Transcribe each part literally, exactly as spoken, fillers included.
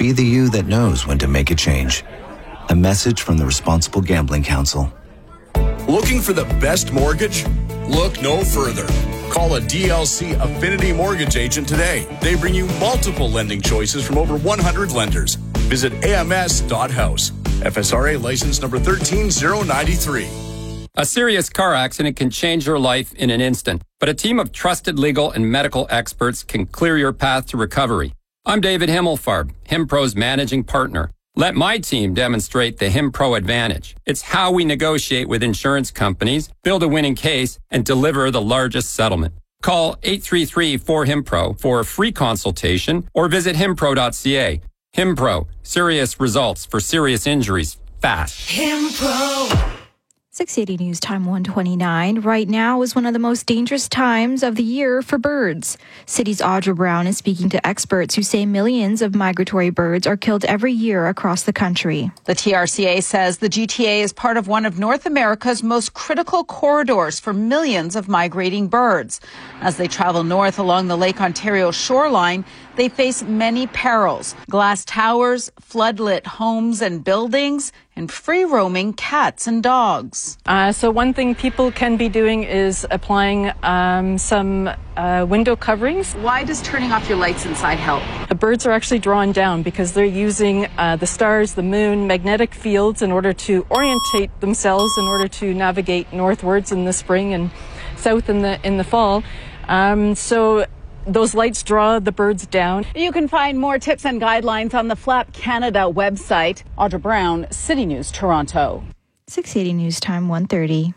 Be the you that knows when to make a change. A message from the Responsible Gambling Council. Looking for the best mortgage? Look no further. Call a D L C Affinity Mortgage agent today. They bring you multiple lending choices from over one hundred lenders. Visit A M S dot house. F S R A license number one three zero nine three. A serious car accident can change your life in an instant, but a team of trusted legal and medical experts can clear your path to recovery. I'm David Himmelfarb, HimPro's managing partner. Let my team demonstrate the HimPro advantage. It's how we negotiate with insurance companies, build a winning case, and deliver the largest settlement. Call eight three three four HimPro for a free consultation or visit himpro dot c a. HimPro, serious results for serious injuries fast. HimPro. six eighty News Time one twenty-nine. Right now is one of the most dangerous times of the year for birds. City's Audra Brown is speaking to experts who say millions of migratory birds are killed every year across the country. The T R C A says the G T A is part of one of North America's most critical corridors for millions of migrating birds. As they travel north along the Lake Ontario shoreline, they face many perils: glass towers, floodlit homes and buildings, and free-roaming cats and dogs. Uh, so one thing people can be doing is applying um, some uh, window coverings. Why does turning off your lights inside help? The birds are actually drawn down because they're using uh, the stars, the moon, magnetic fields in order to orientate themselves, in order to navigate northwards in the spring and south in the in the fall. Um, so those lights draw the birds down. You can find more tips and guidelines on the Flap Canada website. Audra Brown, City News, Toronto. six eighty News Time one thirty.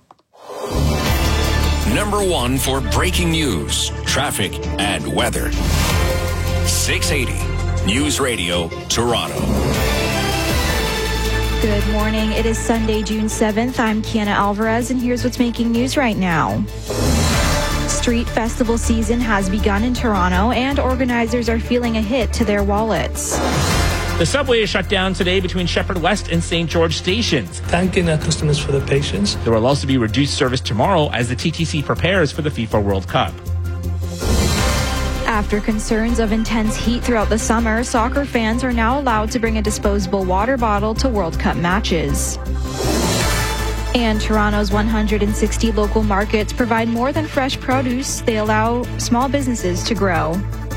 Number one for breaking news, traffic, and weather. six eighty News Radio, Toronto. Good morning. It is Sunday, June seventh. I'm Kiana Alvarez, and here's what's making news right now. Street festival season has begun in Toronto, and organizers are feeling a hit to their wallets. The subway is shut down today between Shepherd West and Saint George stations. Thanking our customers for their patience. There will also be reduced service tomorrow as the T T C prepares for the FIFA World Cup. After concerns of intense heat throughout the summer, soccer fans are now allowed to bring a disposable water bottle to World Cup matches. And Toronto's one hundred sixty local markets provide more than fresh produce. They allow small businesses to grow.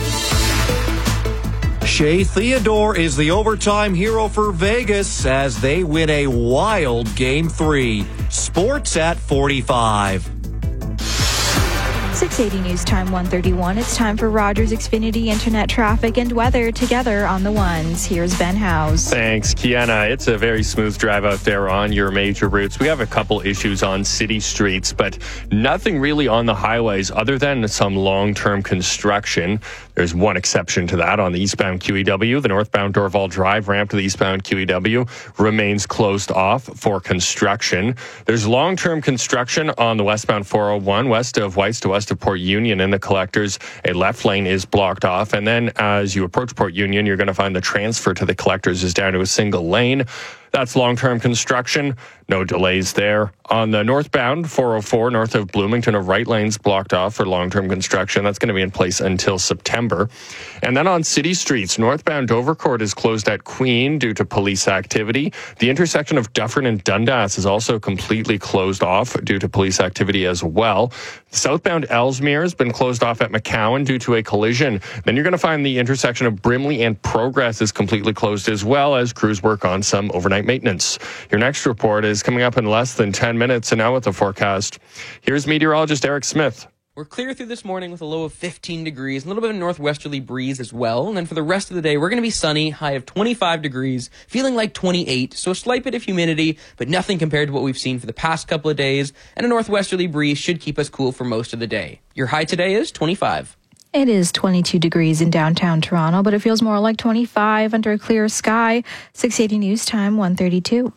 Shea Theodore is the overtime hero for Vegas as they win a wild Game three. Sports at forty-five. six eighty News Time one thirty-one. It's time for Rogers Xfinity Internet traffic and weather together on the ones. Here's Ben Howes. Thanks, Kiana. It's a very smooth drive out there on your major routes. We have a couple issues on city streets, but nothing really on the highways other than some long-term construction. There's one exception to that on the eastbound Q E W. The northbound Dorval Drive ramp to the eastbound Q E W remains closed off for construction. There's long-term construction on the westbound four oh one west of Weiss to west of Port Union in the collectors. A left lane is blocked off. And then as you approach Port Union, you're going to find the transfer to the collectors is down to a single lane. That's long-term construction. No delays there. On the northbound four oh four north of Bloomington, a right lane's blocked off for long-term construction. That's going to be in place until September. And then on city streets, northbound Dovercourt is closed at Queen due to police activity. The intersection of Dufferin and Dundas is also completely closed off due to police activity as well. Southbound Ellesmere has been closed off at McCowan due to a collision. Then you're going to find the intersection of Brimley and Progress is completely closed as well as crews work on some overnight maintenance. Your next report is coming up in less than ten minutes, and now with the forecast, here's meteorologist Eric Smith. We're clear through this morning with a low of fifteen degrees, a little bit of a northwesterly breeze as well. And then for the rest of the day, we're going to be sunny, high of twenty-five degrees, feeling like twenty-eight. So a slight bit of humidity, but nothing compared to what we've seen for the past couple of days. And a northwesterly breeze should keep us cool for most of the day. Your high today is twenty-five. It is twenty-two degrees in downtown Toronto, but it feels more like twenty-five under a clear sky. six eighty News Time one thirty-two.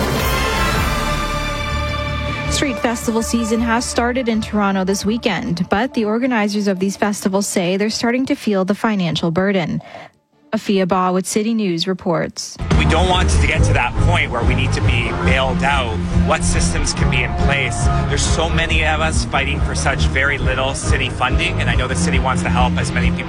Street festival season has started in Toronto this weekend, but the organizers of these festivals say they're starting to feel the financial burden. Afia Ba with City News reports. We don't want to get to that point where we need to be bailed out. What systems can be in place? There's so many of us fighting for such very little city funding, and I know the city wants to help as many people